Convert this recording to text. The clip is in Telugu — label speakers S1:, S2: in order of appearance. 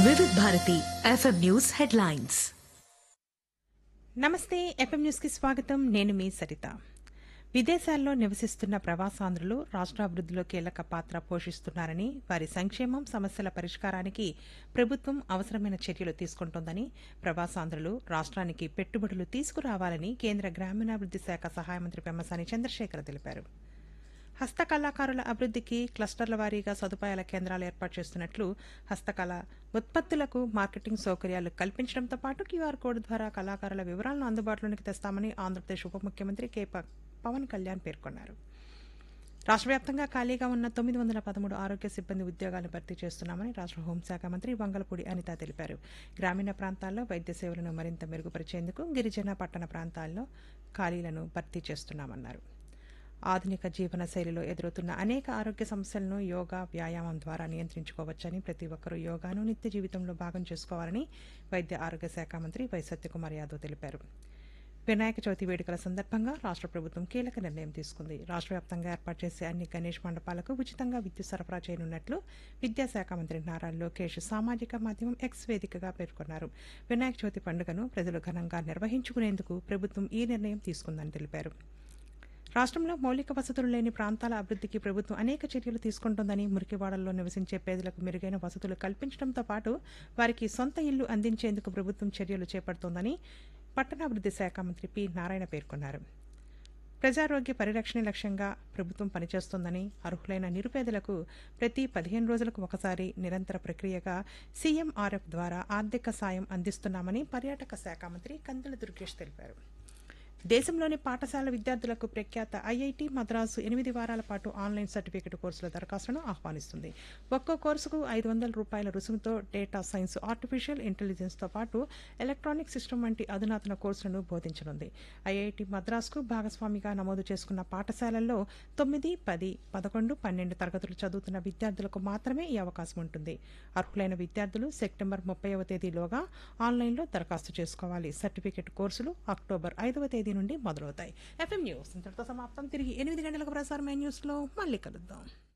S1: వివిధ భారతి ఎఫ్ఎం న్యూస్ హెడ్లైన్స్.
S2: నమస్తే. ఎఫ్ఎం న్యూస్ కి స్వాగతం. నేను మీ సరిత. విదేశాల్లో నివసిస్తున్న ప్రవాసాంధ్రులు రాష్ట్రాభివృద్ధిలో కీలక పాత్ర పోషిస్తున్నారని, వారి సంక్షేమం, సమస్యల పరిష్కారానికి ప్రభుత్వం అవసరమైన చర్యలు తీసుకుంటోందని, ప్రవాసాంధ్రులు రాష్ట్రానికి పెట్టుబడులు తీసుకురావాలని కేంద్ర గ్రామీణాభివృద్ది శాఖ సహాయ మంత్రి పెమ్మసాని చంద్రశేఖర్ తెలిపారు. హస్తకళాకారుల అభివృద్ధికి క్లస్టర్ల వారీగా సదుపాయాల కేంద్రాలు ఏర్పాటు చేస్తున్నట్లు, హస్తకళ ఉత్పత్తులకు మార్కెటింగ్ సౌకర్యాలు కల్పించడంతో పాటు క్యూఆర్ కోడ్ ద్వారా కళాకారుల వివరాలను అందుబాటులోకి తెస్తామని ఆంధ్రప్రదేశ్ ఉప ముఖ్యమంత్రి కె పవన్ కళ్యాణ్ పేర్కొన్నారు. రాష్ట్ర వ్యాప్తంగా ఖాళీగా ఉన్న 913 ఆరోగ్య సిబ్బంది ఉద్యోగాలను భర్తీ చేస్తున్నామని రాష్ట్ర హోంశాఖ మంత్రి వంగలపూడి అనిత తెలిపారు. గ్రామీణ ప్రాంతాల్లో వైద్య సేవలను మరింత మెరుగుపరిచేందుకు గిరిజన పట్టణ ప్రాంతాల్లో ఖాళీలను భర్తీ చేస్తున్నామన్నారు. ఆధునిక జీవన శైలిలో ఎదురవుతున్న అనేక ఆరోగ్య సమస్యలను యోగా, వ్యాయామం ద్వారా నియంత్రించుకోవచ్చని, ప్రతి ఒక్కరూ యోగాను నిత్య జీవితంలో భాగం చేసుకోవాలని వైద్య ఆరోగ్య శాఖ మంత్రి వై సత్యకుమార్ యాదవ్ తెలిపారు. వినాయక చవితి వేడుకల సందర్భంగా రాష్ట్ర ప్రభుత్వం కీలక నిర్ణయం తీసుకుంది. రాష్ట్ర వ్యాప్తంగా ఏర్పాటు చేసే అన్ని గణేష్ మండపాలకు ఉచితంగా విద్యుత్ సరఫరా చేయనున్నట్లు విద్యాశాఖ మంత్రి నారా లోకేష్ సామాజిక మాధ్యమం ఎక్స్ వేదికగా పేర్కొన్నారు. వినాయక చవితి పండుగను ప్రజలు ఘనంగా నిర్వహించుకునేందుకు ప్రభుత్వం ఈ నిర్ణయం తీసుకుందని తెలిపారు. రాష్ట్రంలో మౌలిక వసతులు లేని ప్రాంతాల అభివృద్ధికి ప్రభుత్వం అనేక చర్యలు తీసుకుంటోందని, మురికివాడల్లో నివసించే పేదలకు మెరుగైన వసతులు కల్పించడంతో పాటు వారికి సొంత ఇల్లు అందించేందుకు ప్రభుత్వం చర్యలు చేపడుతోందని పట్టణాభివృద్ది శాఖ మంత్రి పి నారాయణ పేర్కొన్నారు. ప్రజారోగ్య పరిరక్షణ లక్ష్యంగా ప్రభుత్వం పనిచేస్తోందని, అర్హులైన నిరుపేదలకు ప్రతి 15 రోజులకు ఒకసారి నిరంతర ప్రక్రియగా సీఎంఆర్ఎఫ్ ద్వారా ఆర్థిక సాయం అందిస్తున్నామని పర్యాటక శాఖ మంత్రి కందుల దుర్గేష్ తెలిపారు. దేశంలోని పాఠశాల విద్యార్థులకు ప్రఖ్యాత ఐఐటి మద్రాసు 8 వారాల పాటు ఆన్లైన్ సర్టిఫికెట్ కోర్సుల దరఖాస్తులను ఆహ్వానిస్తుంది. ఒక్కో కోర్సుకు ₹500 రుసుముతో డేటా సైన్స్, ఆర్టిఫిషియల్ ఇంటెలిజెన్స్తో పాటు ఎలక్ట్రానిక్ సిస్టమ్ వంటి అధునాతన కోర్సులను బోధించనుంది. ఐఐటి మద్రాసుకు భాగస్వామిగా నమోదు చేసుకున్న పాఠశాలల్లో 9, 10, 11, 12 తరగతులు చదువుతున్న విద్యార్థులకు మాత్రమే ఈ అవకాశం ఉంటుంది. అర్హులైన విద్యార్థులు సెప్టెంబర్ 30వ తేదీలోగా ఆన్లైన్లో దరఖాస్తు చేసుకోవాలి. సర్టిఫికెట్ కోర్సులు అక్టోబర్ 5వ తేదీ నుండి మొదలవుతాయి. ఎఫ్ఎం న్యూస్ ఇంతటితో సమాప్తం. తిరిగి 8 గంటలకు ప్రసారమైన న్యూస్లో మళ్ళీ కలుద్దాం.